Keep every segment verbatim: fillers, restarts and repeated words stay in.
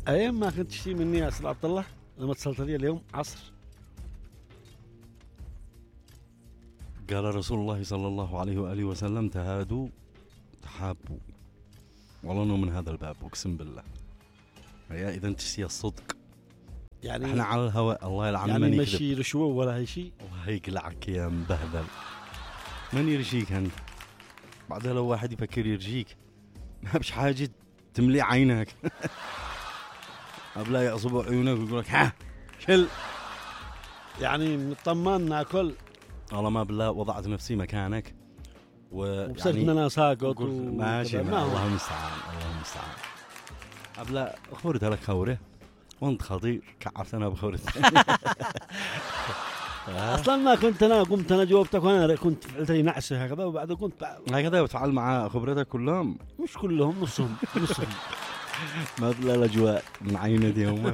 ايام ما كنت تشتري مني يا استاذ عبد الله لما اتصلت لي اليوم عصر. قال رسول الله صلى الله عليه وآله وسلم تهادوا تحابوا، والله انه من هذا الباب اقسم بالله. يا اذا تشتي الصدق يعني احنا على الهواء، الله يلعن يعني من يكذب. مشي رشوه ولا هي شيء. الله يقلعك يا مبهذل، من يرجيك انت؟ بعدها لو واحد يفكر يرجيك ما بش حاجة تملي عينك قبل يعصب عيونك ويقول لك ها شل. يعني مطمن ناكل والله ما بالله وضعت نفسي مكانك وبصرت ويعني انا ساقط ماشي. ما هو الله المستعان الله المستعان. قبل خورت لك خورة وانت خطير كعفتنا بخورة. اصلا ما كنت انا قمت انا جاوبتك وانا كنت فعلت لي نعسه هكذا وبعد كنت هكذا بتفعل مع خبرتك كلهم؟ مش كلهم نصهم نصهم. ما بالله الاجواء من عينتي يوم.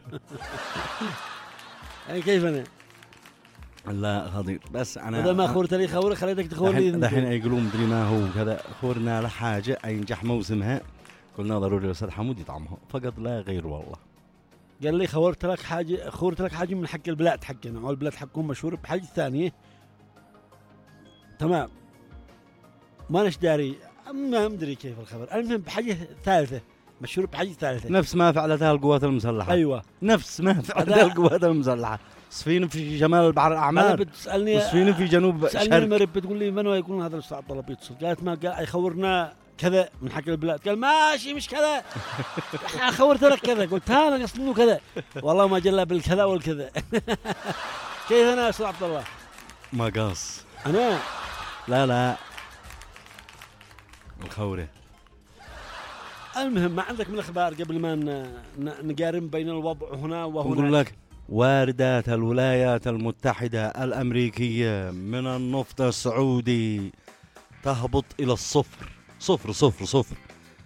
يعني كيف انا لا خطير بس انا هذا ما خورت لي خورة خليتك تخور لي. الحين يقولون مدري ما هو كذا خورنا لحاجه ينجح موسمها قلنا ضروري الاستاذ حمود يطعمها فقط لا غير. والله قال لي خورت لك حاجه خورت لك حاجه من حق البلاد حقنا، او البلاد حقهم مشهور بحاجه ثانيه. تمام ما نش داري ما ادري كيف الخبر. المهم بحاجه ثالثه مشهور بحاجه ثالثه نفس ما فعلتها القوات المسلحه. ايوه نفس ما فعلتها القوات المسلحه. سفينه في شمال البحر الاحمر بتسالني وسفينه في جنوب تسالني المرب بتقول لي من هو يكون هذا الاستاذ عبد الله بيتصل. قالت ما قال يخورنا كذا من حق البلاد. قال ماشي مش كذا احنا خورت لك كذا. قلت ها انا قصدي انه كذا والله ما جلى بالكذا والكذا. كيف انا يا استاذ عبد الله؟ ما قاص انا لا لا الخورة. المهم ما عندك من الاخبار قبل ما نقارن بين الوضع هنا وهنا؟ نقول لك واردات الولايات المتحدة الأمريكية من النفط السعودي تهبط إلى الصفر صفر صفر صفر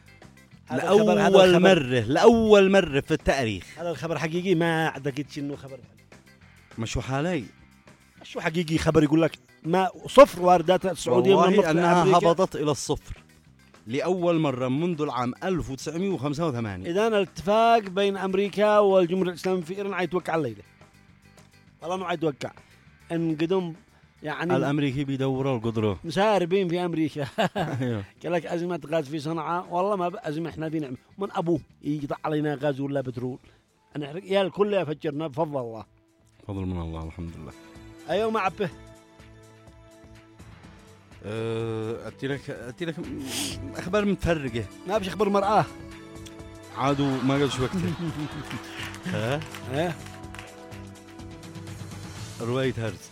لأول مرة لأول مرة في التاريخ. هذا الخبر حقيقي ما أعتقدش إنه خبر مشو حالي شو حقيقي خبر يقول لك ما صفر واردات السعودية من النفط أنها هبطت إلى الصفر لأول مرة منذ العام ألف وتسعمائة وخمسة وثمانين. إذن الاتفاق بين أمريكا والجمهورية الإسلامية في إيران عيتوقع الليلة. والله ما عيتوقع إن قدم يعني الأمريكي بيدور القدرة مساربين في أمريكا. قال لك أزمة غاز في صنعاء والله ما بأزمة إحنا بنعمل من أبوه يقطع علينا غاز ولا بترول أنا يا الكل فجرنا بفضل الله. فضل من الله الحمد لله. أيوة ما عبه أتي لك أتي لك أخبار متفرقة. ما بش أخبار مرآة عادوا ما قبل شو وقته. ها إيه رواية هرز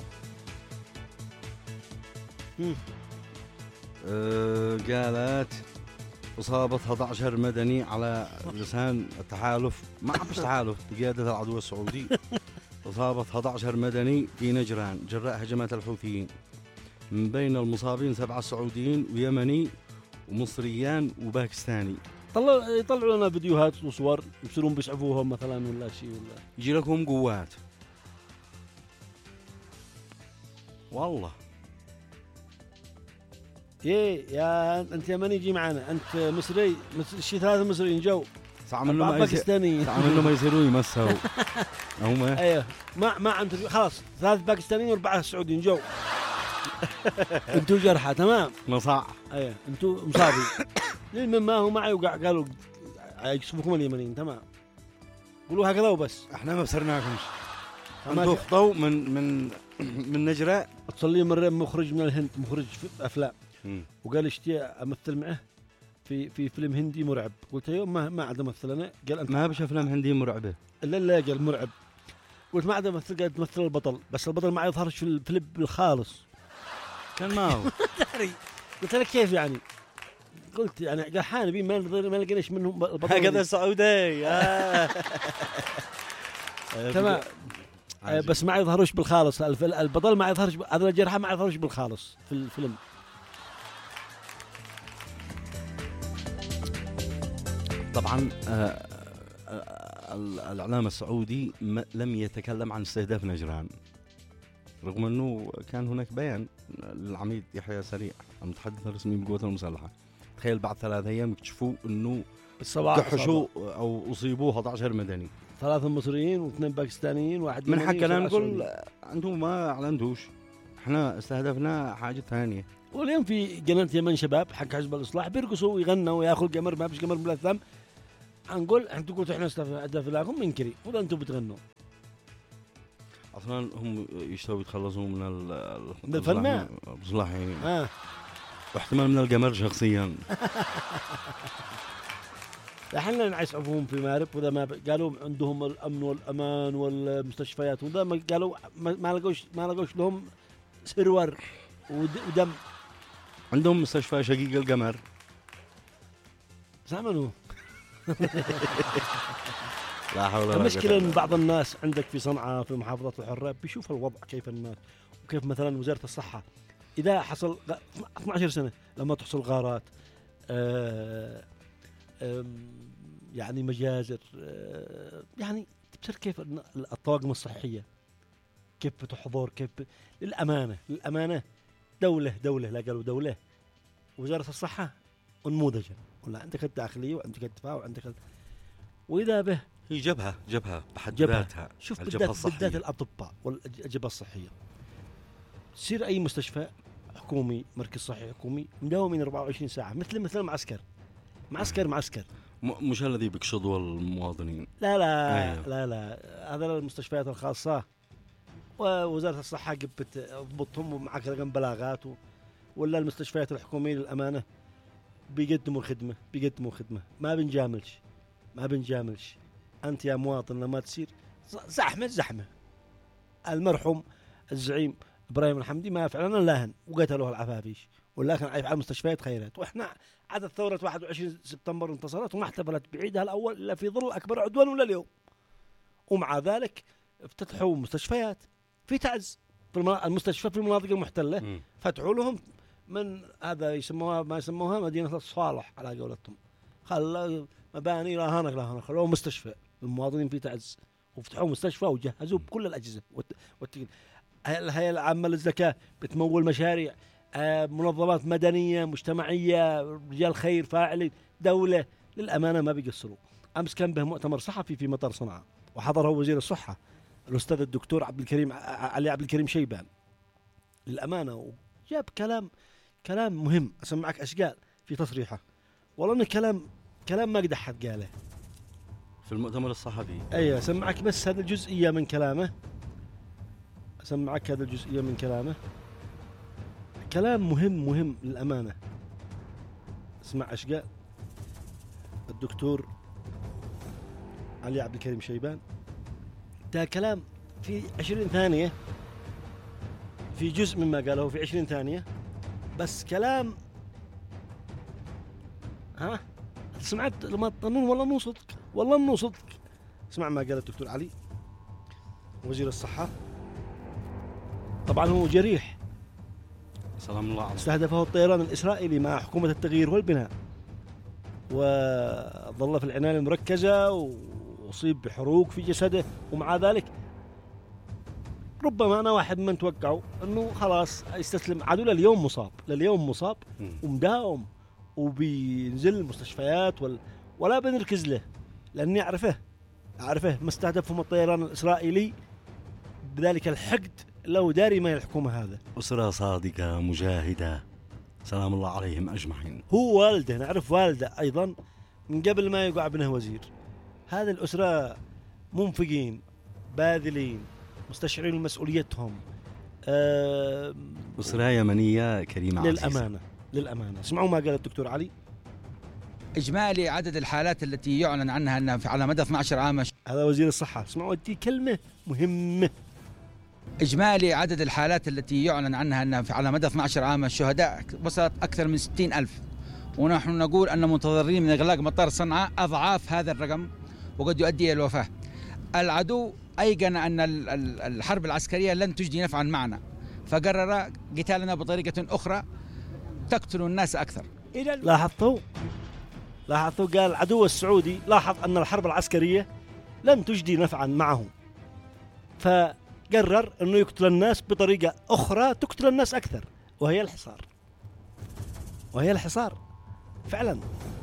أه قالت أصابت أحد عشر مدني على لسان التحالف ما عبش تحالف بقيادة العدو السعودي. أصابت أحد عشر مدني في نجران جراء هجمات الحوثيين. من بين المصابين سبعة سعوديين ويمني ومصريان وباكستاني. طلعوا يطلعوا لنا فيديوهات وصور يصيرون بيسعفوهم مثلا ولا شيء ولا يجي لكم قوات والله. ايه يا انت يمني جي معنا انت مصري شي ثلاثة مصريين جو تعملوا ما باكستاني تعملوا ما يصيروا يمسوا هم ايوه ما ما انت خلاص ثلاث باكستانيين واربعة سعوديين جو. انتوا جرحى تمام مصاع ايوه انتوا مصابين. المهم ما هو معي وقع قالوا يكسبوكم اليمنيين تمام قولوا هكذا وبس احنا ما بسرناكمش انتوا خطوا من من من نجرة. اتصل لي مرة مخرج من الهند مخرج في افلام م. وقال اشتي امثل معه في في فيلم هندي مرعب. قلت له ما ما عاد امثل انا. قال انت ما بش افلام هنديه مرعبه. لا لا قال مرعب. قلت ما عاد امثل. قال تمثل البطل بس البطل ما يظهرش في الفيلم الخالص كان ما هو. قلت لك كيف يعني؟ قلت يعني قال حانبي ما ما لقيناش منهم البطل هكذا سعودي. تمام بس ما يظهروش بالخالص. البطل ما يظهرش هذا الجرحى ما يظهروش بالخالص في الفيلم. طبعا آه الإعلام السعودي لم يتكلم عن استهداف نجران رغم أنه كان هناك بيان للعميد يحيى سريع المتحدث الرسمي بالقوات المسلحة تخيل بعد ثلاث أيام يكتشفوا إنه بالصباح كحشوا أو أصيبوا أحد عشر مدني، ثلاثة مصريين واثنين باكستانيين واحد من يمني حكنا وسبعة نقول سعوديين. عندهم ما أعلنتوش، إحنا استهدفنا حاجة ثانية. واليوم في قناة يمن شباب حق حزب الإصلاح بيرقصوا ويغنوا وياخذ قمر ما فيش قمر ملثم. نقول انتم قلتوا احنا استهدفناكم منكري ولا انتم بتغنوا؟ أصلاً هم يشتوا يتخلصوا من ال من الفنان الإصلاحيين، آه. واحتمال من القمر شخصياً. احنا نعسفهم في مارب وذا ما قالوا عندهم الامن والامان والمستشفيات وذا ما قالوا ما لقوش ما لقوش لهم سرور ودم. عندهم مستشفى شقيق القمر زعمنوا. لا حول ولا قوة. المشكلة ان بعض الناس عندك في صنعاء في محافظة الحرة بيشوف الوضع كيف الناس وكيف مثلا وزارة الصحة اذا حصل اثني عشر سنة لما تحصل غارات آه يعني مجازر يعني تبصر كيف الطواقم الصحية كيف بتحضر كيف ب... للأمانة للأمانة دولة دولة لا قالوا دولة وزارة الصحة نموذجا ولا عندك الداخلية وعندك الدفاع وعندك ال... وإذا به هي جبهة جبهة بحد جبهة. ذاتها. شوف الجبهة بالذات بالذات الأطباء والجبهة الصحية تصير أي مستشفى حكومي مركز صحي حكومي مداومين أربعة وعشرين ساعة مثل مثل المعسكر معسكر معسكر م- مش الذي بيقصدوا المواطنين. لا لا أيوه. لا لا هذا المستشفيات الخاصة ووزارة الصحة قبت تضبطهم ومعك رقم بلاغات و... ولا المستشفيات الحكومية للأمانة بيقدموا الخدمة بيقدموا خدمة ما بنجاملش ما بنجاملش. أنت يا مواطن لما تصير زحمة زحمة المرحوم الزعيم إبراهيم الحمدي ما فعلا لاهن وقتلوه العفافيش ولكن عايف على المستشفيات خيرات. وإحنا عدد ثورة واحد وعشرين سبتمبر انتصرت وما احتفلت بعيدها الأول إلا في ظل أكبر عدوان ولا اليوم. ومع ذلك افتتحوا مستشفيات في تعز في المستشفى في المناطق المحتلة م. فتحوا لهم من هذا يسموها ما يسموها مدينة الصالح على قولتهم خل مباني لا هنا لا هنا خلوه مستشفى المواطنين في تعز وفتحوا مستشفى وجهزوا بكل الأجهزة والتقنية. الهيئة العامة للزكاة بتمول مشاريع منظمات مدنية مجتمعية رجال خير فاعلين دولة للأمانة ما بيقصروا. أمس كان به مؤتمر صحفي في مطار صنعاء وحضره وزير الصحة الأستاذ الدكتور عبد الكريم علي عبد الكريم شيبان للأمانة وجاب كلام كلام مهم. أسمعك أشقال في تصريحه والله إنه كلام كلام ما قد أحد قاله في المؤتمر الصحفي. أيوة أسمعك بس هذه الجزئية من كلامه أسمعك هذه الجزئية من كلامه كلام مهم مهم للأمانة. اسمع أشقال الدكتور علي عبد الكريم شيبان ده كلام في عشرين ثانية في جزء مما قاله في عشرين ثانية بس كلام ها سمعت لما تطنون والله مو صدق والله مو صدق. اسمع ما قال الدكتور علي وزير الصحة طبعا هو جريح سلام الله عليه استهدفه الطيران الإسرائيلي مع حكومة التغيير والبناء وظل في العناية المركزة وأصيب بحروق في جسده ومع ذلك ربما أنا واحد من توقعوا أنه خلاص يستسلم عدو لليوم مصاب لليوم مصاب ومداوم وبينزل المستشفيات وال... ولا بنركز له لأني أعرفه أعرفه ما استهدفهم الطيران الإسرائيلي بذلك الحقد لو داري ما الحكومة هذا. أسرة صادقة مجاهدة سلام الله عليهم أجمعين. هو والده نعرف والده أيضا من قبل ما يقع ابنه وزير. هذه الأسرة منفقين باذلين مستشعرين مسؤوليتهم أه أسرة يمنية كريمة للأمانة عزيزة. للأمانة. اسمعوا ما قال الدكتور علي. إجمالي عدد الحالات التي يعلن عنها أنها على مدى اثني عشر عاما. هذا وزير الصحة. اسمعوا دي كلمة مهمة. إجمالي عدد الحالات التي يعلن عنها أنها على مدى اثني عشر عاما الشهداء وصلت أكثر من ستين ألف ونحن نقول أن منتظرين من إغلاق مطار صنعاء أضعاف هذا الرقم وقد يؤدي إلى الوفاة. العدو أيقن أن الحرب العسكرية لن تجدي نفعا معنا فقرر قتالنا بطريقة أخرى تقتل الناس أكثر. لاحظتوا لاحظتوا قال العدو السعودي لاحظ أن الحرب العسكرية لن تجدي نفعا معه فقرر أنه يقتل الناس بطريقة أخرى تقتل الناس أكثر وهي الحصار وهي الحصار فعلا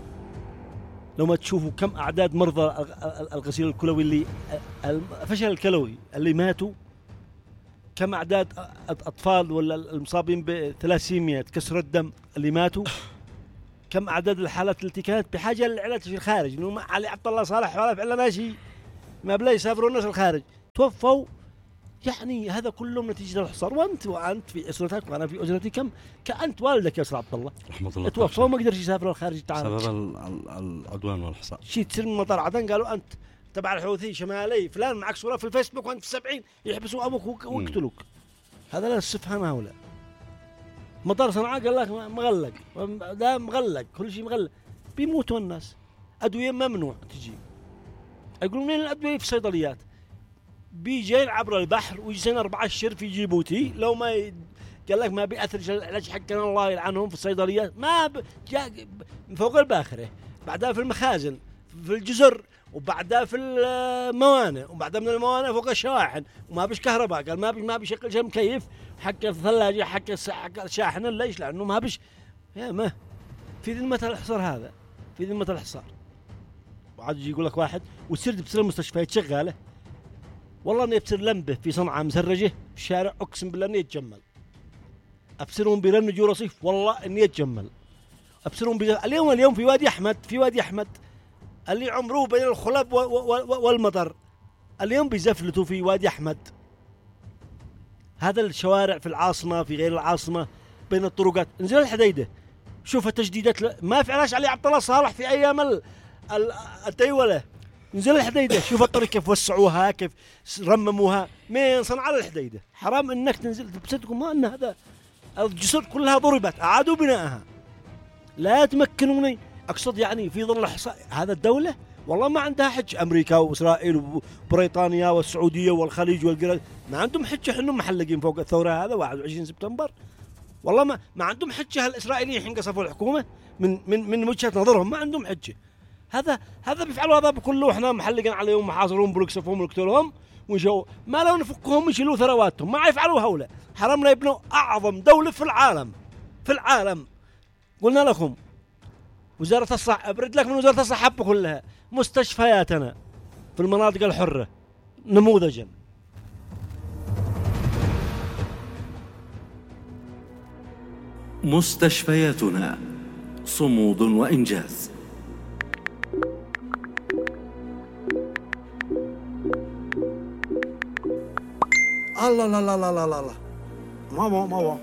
لو ما تشوفوا كم أعداد مرضى الغسيل الكلوي اللي الفشل الكلوي اللي ماتوا، كم أعداد أطفال ولا المصابين بثلاسيميا كسر الدم اللي ماتوا، كم أعداد الحالات التي كانت بحاجة للعلاج في الخارج، إنه علي عبد الله صالح ولا فعلا شيء ما بلا يسافروا الناس الخارج توفوا. يعني هذا كله نتيجة الحصار. وأنت وأنت في أسرتك وأنا في أسرتي، كم كأنت والدك يا أستاذ عبد الله رحمة الله توفى وما قدرش يسافر الخارج تعال بسبب العدوان والحصار. شي تصير من مطار عدن قالوا أنت تبع الحوثي شمالي فلان، معك صورة في الفيسبوك وأنت في السبعين، يحبسوا أبوك ويقتلوك. هذا لا السفهان هؤلاء. مطار صنعاء قال لك مغلق، ده مغلق، كل شيء مغلق، بيموتوا الناس. أدوية ممنوع تجي، يقولون منين الأدوية؟ في الصيدليات. بيجين عبر البحر ويجين أربعة أشهر في جيبوتي، لو ما ي... قال لك ما بيأثر العلاج حقنا الله يلعنهم في الصيدليات، ما ب... جا... من فوق الباخرة، بعدها في المخازن في الجزر، وبعدها في الموانئ، وبعدها من الموانئ فوق الشواحن، وما بيش كهرباء. قال ما بيش ما بيشغل شيء مكيف حق الثلاجة حق الشاحنة، ليش؟ لأنه ما بيش يا ما في ذمة الحصار، هذا في ذمة الحصار. وعاد يجي يقول لك واحد وتصير بتصير المستشفيات شغالة. والله اني ابصر لمبه في صنعاء مسرجه في الشارع، اقسم بالله اني يتجمل. ابصرهم بيرنجوا رصيف، والله اني يتجمل. ابصرهم بي... اليوم اليوم في وادي احمد، في وادي احمد اللي عمره بين الخلب و... و... و... والمطر، اليوم بيزفلتوا في وادي احمد. هذا الشوارع في العاصمه في غير العاصمه بين الطرقات. انزل الحديده شوف التجديدات ل... ما فعلاش علي عبد الله صالح في ايام ال... ال... التيوله. نزل الحديدة شوف الطريق كيف وسعوها، كيف رمموها من صنعاء للحديدة. حرام انك تنزل بصدقكم ما ان هذا الجسر كلها ضربت، اعادوا بنائها. لا تمكنوني، اقصد يعني في ظل حصار هذا الدولة والله ما عندها حج. امريكا واسرائيل وبريطانيا والسعودية والخليج والقرى ما عندهم حجة، انهم محلقين فوق الثورة هذا واحد وعشرين سبتمبر. والله ما ما عندهم حجة. الاسرائيليين حين قصفوا الحكومة من من من وجهة نظرهم ما عندهم حجة. هذا هذا بيفعلوا هذا بكله، احنا محلقين عليهم محاصرهم بنكسفهم ونقتلهم ونشو ما لو نفكهم يشيلوا ثرواتهم ما يفعلوا هؤلاء. حرام لا يبنوا اعظم دولة في العالم في العالم. قلنا لكم وزارة الصحة، ابرد لك من وزارة الصحة كلها مستشفياتنا في المناطق الحرة نموذجا. مستشفياتنا صمود وإنجاز. الله لا لا لا لا لا ما ما ما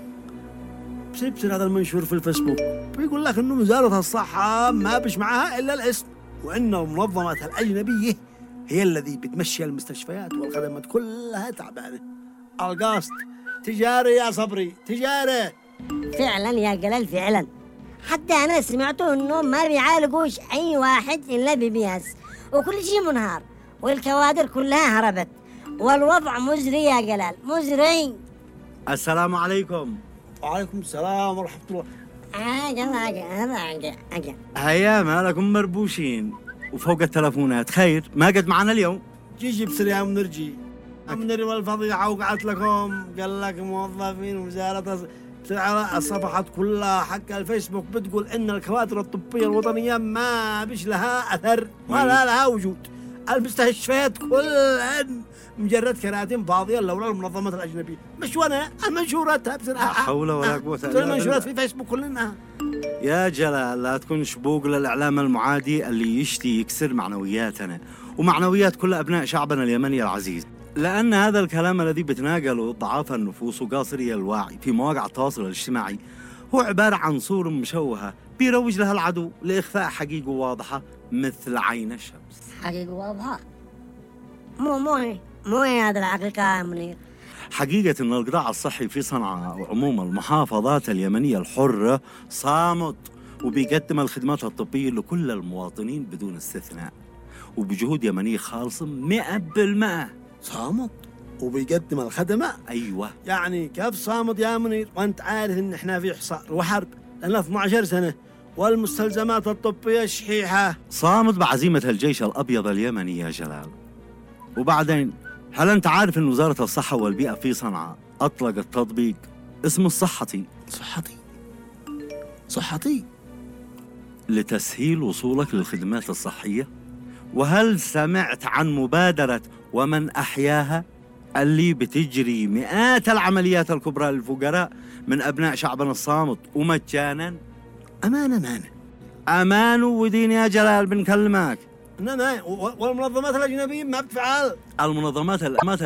بصير بصير هذا المنشور في الفيسبوك بيقول لك انه وزارة الصحة ما بش معها الا الاسم، وان المنظمات الاجنبية هي الذي بتمشي المستشفيات والخدمات كلها تعبانة. القصد تجاري يا صبري، تجاري فعلا يا جلال فعلا. حتى انا سمعته انه ما بيعالجوش اي واحد الا ببياس، وكل شيء منهار والكوادر كلها هربت، والوضع مزري يا جلال مزري. السلام عليكم. وعليكم السلام ورحمة الله. اجا اجا اجا اجا هيا مالكم مربوشين وفوق التلفونات؟ خير ما قد معنا اليوم؟ جيجي بسر يا منرجي منر والفضيحة وقعت لكم. قال لك موظفين وزارة على الصفحات كلها حق الفيسبوك بتقول ان الكوادر الطبية الوطنية ما بش لها اثر ولا لها وجود. المستشفيات كلها مجرد كراتين فاضية لولا المنظمات الأجنبية. مش وانا المنشورات بصراحة لا حول ولا قوة إلا بالله. المنشورات في فيسبوك كلنا. يا جلال لا تكون شبوق للإعلام المعادي اللي يشتي يكسر معنوياتنا ومعنويات كل أبناء شعبنا اليمني العزيز، لأن هذا الكلام الذي بتناقله ضعاف النفوس وقاصري الوعي في مواقع التواصل الاجتماعي هو عبارة عن صور مشوهة بيروج لها العدو لإخفاء حقيقة واضحة مثل عين الشمس. حقيقة واضحة مو مو مو هذا الحقيقة يا منير. حقيقة أن القطاع الصحي في صنعاء وعموم المحافظات اليمنية الحرة صامت وبيقدم الخدمات الطبية لكل المواطنين بدون استثناء وبجهود يمنية خالصة مئة بالمئة. صامت وبيقدم الخدمة؟ أيوة. يعني كيف صامت يا منير وأنت عارف إن إحنا في حصار وحرب لنا اثنتي عشرة سنة والمستلزمات الطبية شحيحة؟ صامت بعزيمة الجيش الأبيض اليمني يا جلال. وبعدين هل أنت عارف أن وزارة الصحة والبيئة في صنعاء أطلقت تطبيق اسمه الصحتي؟ صحتي صحتي لتسهيل وصولك للخدمات الصحية؟ وهل سمعت عن مبادرة ومن أحياها اللي بتجري مئات العمليات الكبرى للفقراء من أبناء شعبنا الصامت ومجانا؟ أمان أمان أمان ودين يا جلال بنكلمك. والمنظمات الأجنبية ما بتفعل. المنظمات